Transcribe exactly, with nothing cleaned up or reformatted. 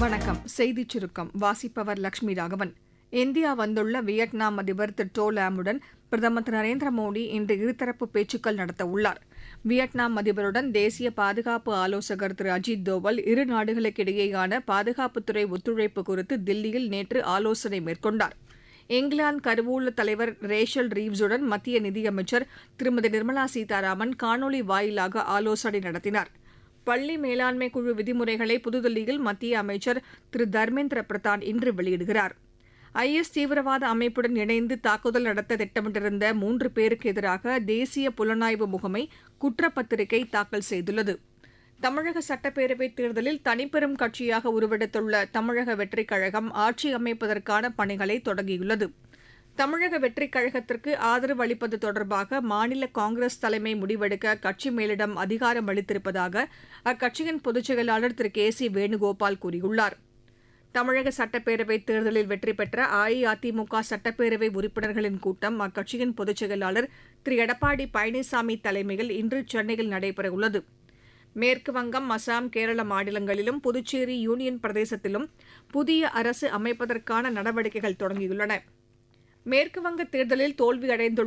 வணக்கம். செய்திச் சுருக்கம் வாசிப்பவர் லட்சுமி ராகவன். இந்தியா வந்துள்ள வியட்நாம் அதிபர் திரு டோ லாமுடன் பிரதமர் திரு நரேந்திர மோடி இன்று இருதரப்பு பேச்சுக்கள் நடத்தவுள்ளார். வியட்நாம் அதிபருடன் தேசிய பாதுகாப்பு ஆலோசகர் திரு அஜித் தோவல் இரு நாடுகளுக்கிடையேயான பாதுகாப்புத்துறை ஒத்துழைப்பு குறித்து தில்லியில் நேற்று ஆலோசனை மேற்கொண்டார். இங்கிலாந்து கருவூல தலைவர் ரேச்சல் ரீவ்ஸுடன் மத்திய நிதியமைச்சர் திருமதி நிர்மலா சீதாராமன் காணொலி வாயிலாக ஆலோசனை நடத்தினார். பள்ளி மேலாண்மை குழு விதிமுறைகளை புதுதில்லியில் மத்திய அமைச்சர் திரு தர்மேந்திர பிரதான் இன்று வெளியிடுகிறார். ஐ எஸ் தீவிரவாத அமைப்புடன் இணைந்து தாக்குதல் நடத்த திட்டமிட்டிருந்த மூன்று பேருக்கு எதிராக தேசிய புலனாய்வு முகமை குற்றப்பத்திரிகை தாக்கல் செய்துள்ளது. தமிழக சட்டப்பேரவைத் தேர்தலில் தனிப்பெரும் கட்சியாக உருவெடுத்துள்ள தமிழக வெற்றிக் கழகம் ஆட்சி அமைப்பதற்கான பணிகளை தொடங்கியுள்ளது. தமிழக வெற்றிக் கழகத்திற்கு ஆதரவு அளிப்பது தொடர்பாக மாநில காங்கிரஸ் தலைமை முடிவெடுக்க கட்சி மேலிடம் அதிகாரம் அளித்திருப்பதாக அக்கட்சியின் பொதுச் செயலாளர் திரு கே சி வேணுகோபால் கூறியுள்ளார். தமிழக சட்டப்பேரவைத் தேர்தலில் வெற்றி பெற்ற அஇஅதிமுக சட்டப்பேரவை உறுப்பினர்களின் கூட்டம் அக்கட்சியின் பொதுச் செயலாளர் திரு எடப்பாடி பழனிசாமி தலைமையில் இன்று சென்னையில் நடைபெறவுள்ளது. மேற்குவங்கம், அசாம், கேரள மாநிலங்களிலும் புதுச்சேரி யூனியன் பிரதேசத்திலும் புதிய அரசு அமைப்பதற்கான நடவடிக்கைகள் தொடங்கியுள்ளன. மேற்குவங்க தேர்தலில் தோல்வியடைந்துள்ள